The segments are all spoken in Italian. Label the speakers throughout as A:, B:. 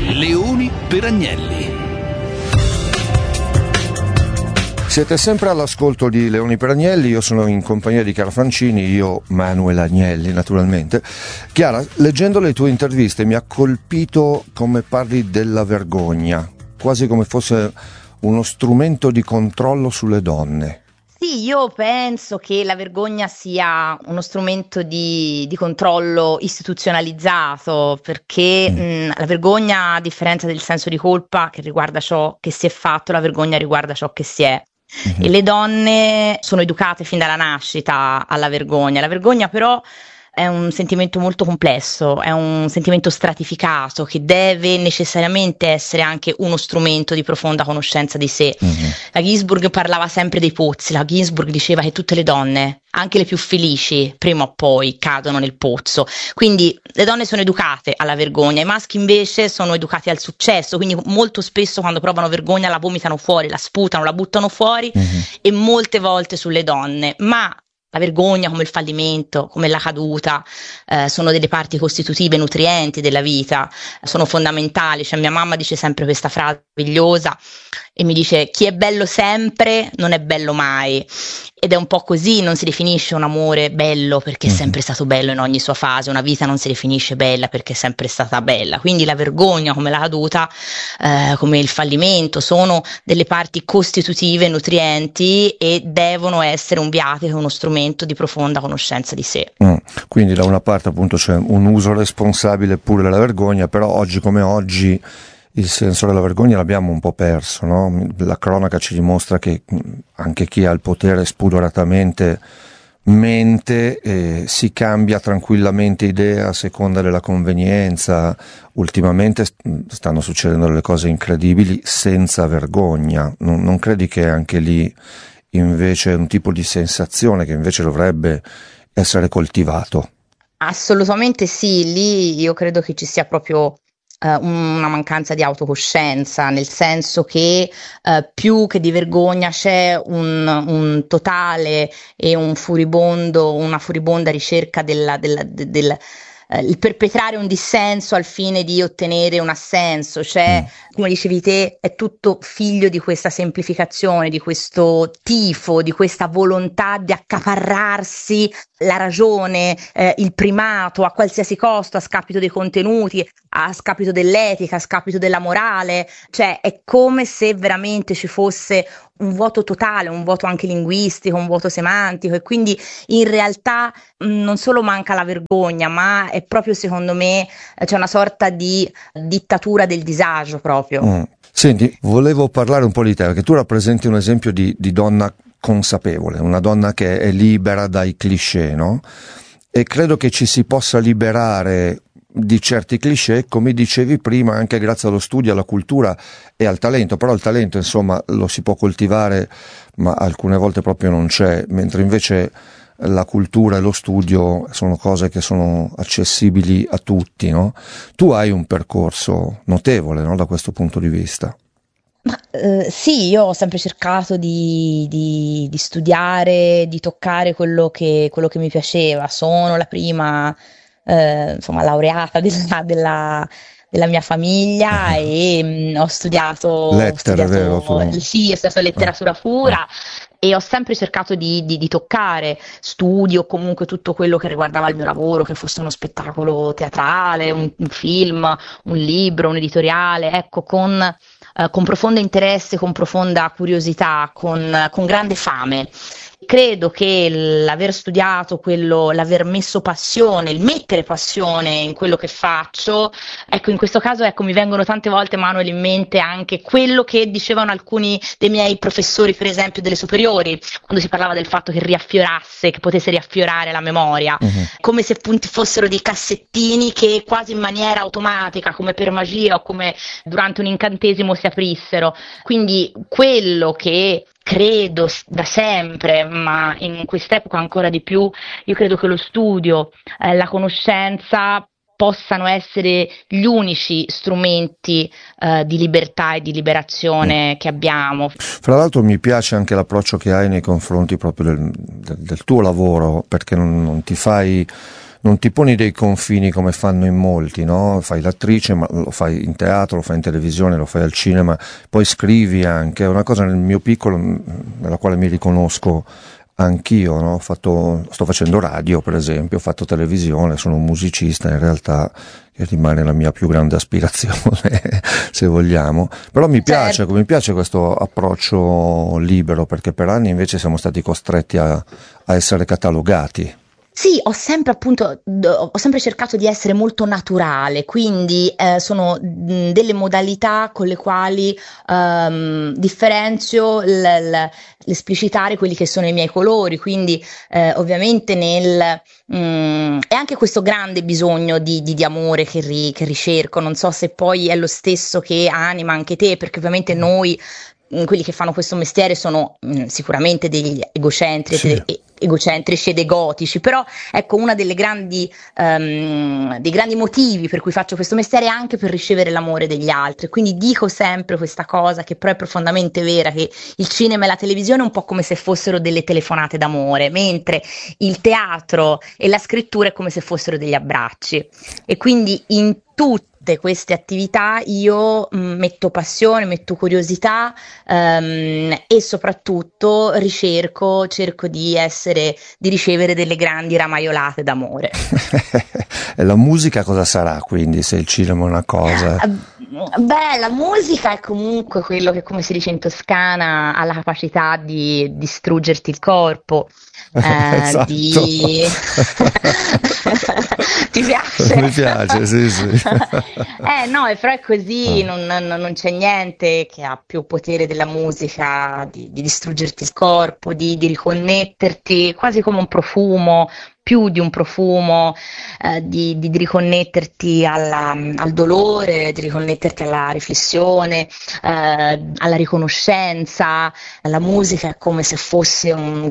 A: Leoni per Agnelli.
B: Siete sempre all'ascolto di Leoni per Agnelli, io sono in compagnia di Chiara Francini, io Manuel Agnelli naturalmente. Chiara, leggendo le tue interviste mi ha colpito come parli della vergogna, quasi come fosse uno strumento di controllo sulle donne.
C: Sì, io penso che la vergogna sia uno strumento di controllo istituzionalizzato, perché la vergogna, a differenza del senso di colpa che riguarda ciò che si è fatto, la vergogna riguarda ciò che si è. E le donne sono educate fin dalla nascita alla vergogna. La vergogna però è un sentimento molto complesso, è un sentimento stratificato che deve necessariamente essere anche uno strumento di profonda conoscenza di sé. La Ginsburg parlava sempre dei pozzi, la Ginsburg diceva che tutte le donne, anche le più felici, prima o poi cadono nel pozzo. Quindi le donne sono educate alla vergogna, i maschi invece sono educati al successo, quindi molto spesso quando provano vergogna la vomitano fuori, la sputano, la buttano fuori e molte volte sulle donne. Ma la vergogna, come il fallimento, come la caduta, sono delle parti costitutive nutrienti della vita, sono fondamentali. Cioè, mia mamma dice sempre questa frase meravigliosa e mi dice: chi è bello sempre non è bello mai. Ed è un po' così, non si definisce un amore bello perché è sempre stato bello in ogni sua fase, una vita non si definisce bella perché è sempre stata bella. Quindi la vergogna, come la caduta, come il fallimento, sono delle parti costitutive, nutrienti e devono essere unviate con uno strumento di profonda conoscenza di sé.
B: Quindi da una parte appunto c'è un uso responsabile pure della vergogna, però oggi come oggi il senso della vergogna l'abbiamo un po' perso, no? La cronaca ci dimostra che anche chi ha il potere spudoratamente mente e si cambia tranquillamente idea a seconda della convenienza. Ultimamente stanno succedendo delle cose incredibili senza vergogna. Non credi che anche lì invece è un tipo di sensazione che invece dovrebbe essere coltivato?
C: Assolutamente sì, lì io credo che ci sia proprio una mancanza di autocoscienza, nel senso che più che di vergogna c'è un totale e una furibonda ricerca il perpetrare un dissenso al fine di ottenere un assenso. Cioè, come dicevi te, è tutto figlio di questa semplificazione, di questo tifo, di questa volontà di accaparrarsi la ragione, il primato a qualsiasi costo, a scapito dei contenuti, a scapito dell'etica, a scapito della morale. Cioè, è come se veramente ci fosse un vuoto totale, un vuoto anche linguistico, un vuoto semantico, e quindi in realtà non solo manca la vergogna, ma è proprio, secondo me, c'è una sorta di dittatura del disagio proprio.
B: Senti, volevo parlare un po' di te, perché tu rappresenti un esempio di donna consapevole, una donna che è libera dai cliché, no? E credo che ci si possa liberare di certi cliché, come dicevi prima, anche grazie allo studio, alla cultura e al talento. Però il talento, insomma, lo si può coltivare, ma alcune volte proprio non c'è, mentre invece la cultura e lo studio sono cose che sono accessibili a tutti, no? Tu hai un percorso notevole, no, da questo punto di vista.
C: Sì, io ho sempre cercato di studiare, di toccare quello che mi piaceva. Sono la prima laureata della mia famiglia e ho studiato
B: vero, tu?
C: Sì, ho studiato letteratura pura e ho sempre cercato di toccare studio, comunque tutto quello che riguardava il mio lavoro, che fosse uno spettacolo teatrale, un film, un libro, un editoriale, ecco, con profondo interesse, con profonda curiosità, con grande fame. Credo che l'aver studiato quello, l'aver messo passione, il mettere passione in quello che faccio, ecco, in questo caso, ecco, mi vengono tante volte, Manuel, in mente anche quello che dicevano alcuni dei miei professori, per esempio delle superiori, quando si parlava del fatto che riaffiorasse, che potesse riaffiorare la memoria, come se appunto fossero dei cassettini che quasi in maniera automatica, come per magia o come durante un incantesimo, si aprissero. Quindi quello che credo da sempre, ma in quest'epoca ancora di più, io credo che lo studio, la conoscenza possano essere gli unici strumenti di libertà e di liberazione che abbiamo.
B: Fra l'altro mi piace anche l'approccio che hai nei confronti proprio del tuo lavoro, perché non ti fai non ti poni dei confini come fanno in molti, no? Fai l'attrice, ma lo fai in teatro, lo fai in televisione, lo fai al cinema, poi scrivi anche, è una cosa nel mio piccolo nella quale mi riconosco anch'io, no? Sto facendo radio, per esempio, ho fatto televisione, sono un musicista in realtà, che rimane la mia più grande aspirazione, se vogliamo. Però mi piace questo approccio libero, perché per anni invece siamo stati costretti a essere catalogati.
C: Sì, ho sempre cercato di essere molto naturale, quindi sono delle modalità con le quali differenzio l'esplicitare quelli che sono i miei colori, quindi ovviamente è anche questo grande bisogno di amore che ricerco, non so se poi è lo stesso che anima anche te, perché ovviamente noi, quelli che fanno questo mestiere sono sicuramente degli egocentrici,
B: Sì.
C: Egocentrici ed egotici, però ecco, una dei grandi motivi per cui faccio questo mestiere è anche per ricevere l'amore degli altri, quindi dico sempre questa cosa che però è profondamente vera, che il cinema e la televisione è un po' come se fossero delle telefonate d'amore, mentre il teatro e la scrittura è come se fossero degli abbracci, e quindi in tutte queste attività io metto passione, metto curiosità, e soprattutto cerco di ricevere delle grandi ramaiolate d'amore.
B: E la musica cosa sarà quindi, se il cinema è una cosa?
C: Beh, la musica è comunque quello che, come si dice in Toscana, ha la capacità di distruggerti il corpo.
B: Esatto.
C: Ti piace?
B: Mi piace, sì.
C: No, però è così, non c'è niente che ha più potere della musica di distruggerti il corpo, di riconnetterti, quasi come un profumo, più di un profumo, di riconnetterti al dolore, di riconnetterti alla riflessione, alla riconoscenza. La musica è come se fosse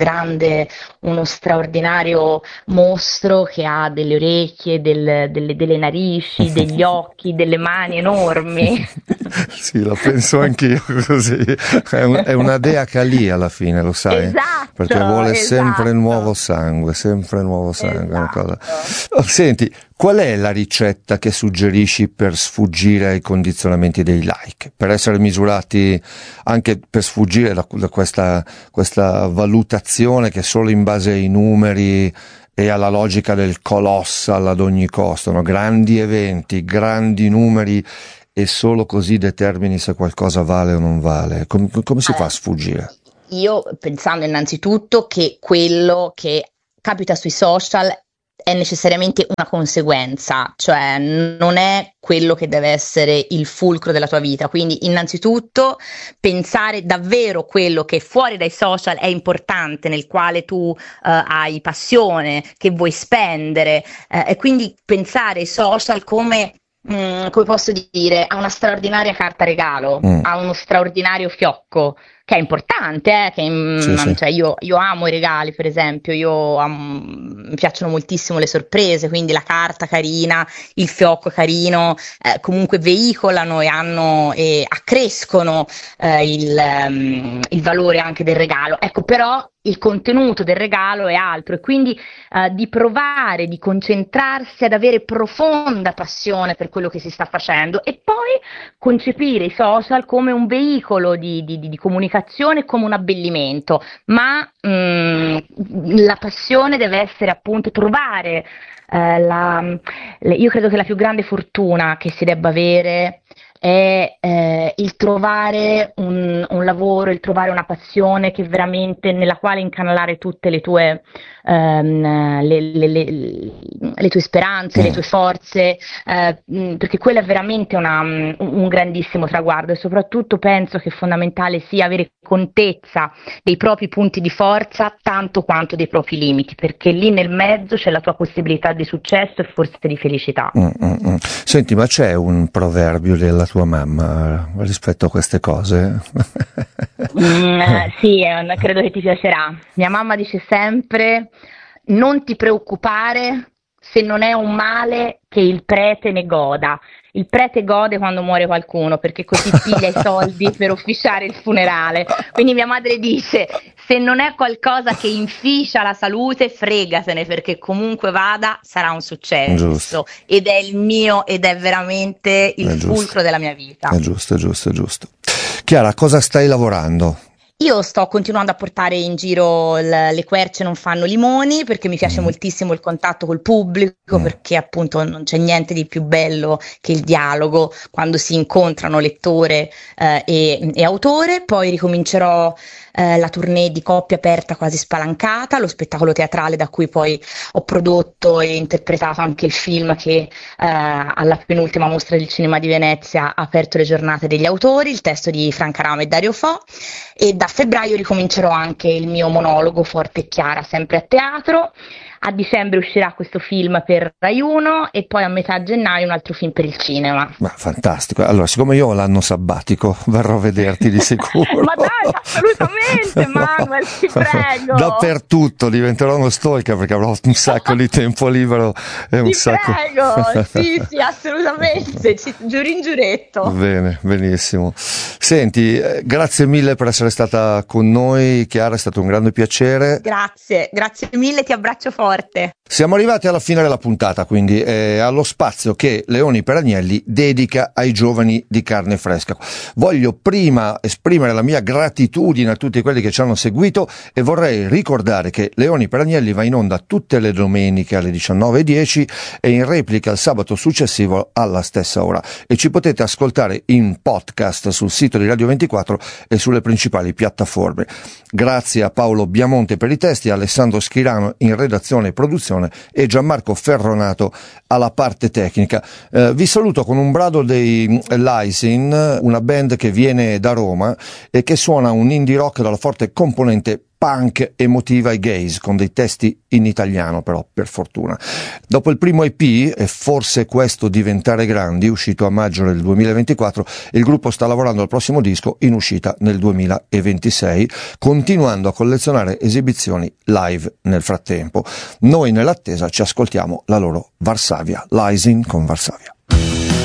C: uno straordinario mostro che ha delle orecchie, delle narici, degli occhi, delle mani enormi.
B: Sì, la penso anch'io così. È una dea Kali alla fine, lo sai?
C: Esatto,
B: Perché vuole sempre
C: esatto.
B: nuovo sangue, sempre nuovo sangue. È una cosa.
C: Esatto.
B: Oh, senti, qual è la ricetta che suggerisci per sfuggire ai condizionamenti dei like? Per essere misurati, anche per sfuggire da questa valutazione che solo in base ai numeri e alla logica del colossal ad ogni costo, no? Grandi eventi, grandi numeri, e solo così determini se qualcosa vale o non vale. Come si fa a sfuggire?
C: Io pensando innanzitutto che quello che capita sui social è necessariamente una conseguenza, cioè non è quello che deve essere il fulcro della tua vita, quindi innanzitutto pensare davvero quello che fuori dai social è importante, nel quale tu hai passione, che vuoi spendere, e quindi pensare ai social come posso dire, a una straordinaria carta regalo, a uno straordinario fiocco, che è importante,
B: Sì.
C: cioè io amo i regali, per esempio, mi piacciono moltissimo le sorprese, quindi la carta carina, il fiocco carino, comunque veicolano e accrescono il valore anche del regalo. Ecco, però il contenuto del regalo è altro, e quindi di provare, di concentrarsi ad avere profonda passione per quello che si sta facendo, e poi concepire i social come un veicolo di comunicazione, come un abbellimento, ma la passione deve essere appunto trovare, io credo che la più grande fortuna che si debba avere è il trovare un lavoro, il trovare una passione nella quale incanalare tutte le tue speranze, le tue forze, perché quello è veramente un grandissimo traguardo, e soprattutto penso che fondamentale sia avere contezza dei propri punti di forza tanto quanto dei propri limiti, perché lì nel mezzo c'è la tua possibilità di successo e forse di felicità.
B: Senti, ma c'è un proverbio della tua mamma rispetto a queste cose?
C: Sì, credo che ti piacerà. Mia mamma dice sempre: non ti preoccupare se non è un male che il prete ne goda. Il prete gode quando muore qualcuno perché così piglia i soldi per officiare il funerale. Quindi mia madre dice: se non è qualcosa che inficia la salute, fregatene, perché comunque vada sarà un successo.
B: Giusto.
C: Ed è il mio, ed è veramente il
B: È giusto.
C: fulcro della mia vita.
B: È giusto. Chiara, cosa stai lavorando?
C: Io sto continuando a portare in giro le querce non fanno limoni, perché mi piace moltissimo il contatto col pubblico, perché appunto non c'è niente di più bello che il dialogo quando si incontrano lettore e autore. Poi ricomincerò la tournée di Coppia Aperta Quasi Spalancata, lo spettacolo teatrale da cui poi ho prodotto e interpretato anche il film che alla penultima mostra del cinema di Venezia ha aperto le giornate degli autori, il testo di Franca Rame e Dario Fo. E da febbraio ricomincerò anche il mio monologo Forte e Chiara, sempre a teatro. A dicembre uscirà questo film per Rai 1 e poi a metà gennaio un altro film per il cinema.
B: Ma fantastico. Allora, siccome io ho l'anno sabbatico, verrò a vederti di sicuro.
C: Ma dai, assolutamente, Manuel, ti prego.
B: Dappertutto diventerò uno stalker perché avrò un sacco di tempo libero e un sacco.
C: Ti prego, sì, assolutamente, giuro in giuretto.
B: Bene, benissimo. Senti, grazie mille per essere stata con noi, Chiara, è stato un grande piacere.
C: Grazie mille, ti abbraccio forte.
B: Siamo arrivati alla fine della puntata, quindi allo spazio che Leoni per Agnelli dedica ai giovani di carne fresca. Voglio prima esprimere la mia gratitudine a tutti quelli che ci hanno seguito e vorrei ricordare che Leoni per Agnelli va in onda tutte le domeniche alle 19:10 e in replica il sabato successivo alla stessa ora, e ci potete ascoltare in podcast sul sito di Radio 24 e sulle principali piattaforme. Grazie a Paolo Biamonte per i testi, a Alessandro Schirano in redazione e produzione e Gianmarco Ferronato alla parte tecnica. Vi saluto con un brano dei Lysin, una band che viene da Roma e che suona un indie rock dalla forte componente punk emotiva e gaze, con dei testi in italiano però, per fortuna. Dopo il primo EP, e forse questo diventare grandi, uscito a maggio del 2024, il gruppo sta lavorando al prossimo disco in uscita nel 2026, continuando a collezionare esibizioni live nel frattempo. Noi nell'attesa ci ascoltiamo la loro Varsavia, Lysin con Varsavia.